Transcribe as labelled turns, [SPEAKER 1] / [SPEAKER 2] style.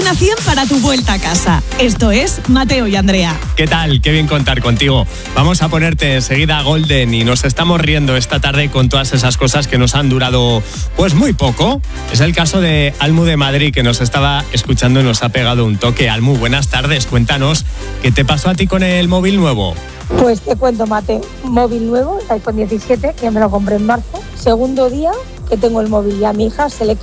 [SPEAKER 1] combinación para tu vuelta a casa. Esto es Mateo y Andrea.
[SPEAKER 2] ¿Qué tal? Qué bien contar contigo. Vamos a ponerte enseguida Golden y nos estamos riendo esta tarde con todas esas cosas que nos han durado pues muy poco. Es el caso de Almu de Madrid, que nos estaba escuchando y nos ha pegado un toque. Almu, buenas tardes. Cuéntanos, ¿qué te pasó a ti con el móvil nuevo?
[SPEAKER 3] Pues te cuento, Mate, móvil nuevo, iPhone 17, que me lo compré en marzo. Segundo día que tengo el móvil y a mi hija se le